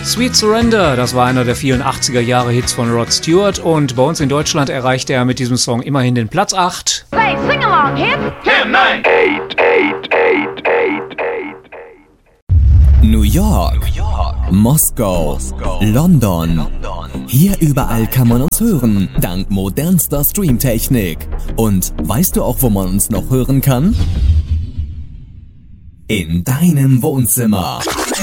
Sweet Surrender, das war einer der vielen 80er-Jahre-Hits von Rod Stewart und bei uns in Deutschland erreichte er mit diesem Song immerhin den Platz 8. Say, sing along, hip! 10, 9, 8, 8, 8, 8, 8. New York, Moskau, London. Hier überall kann man uns hören, dank modernster Streamtechnik. Und weißt du auch, wo man uns noch hören kann? In deinem Wohnzimmer.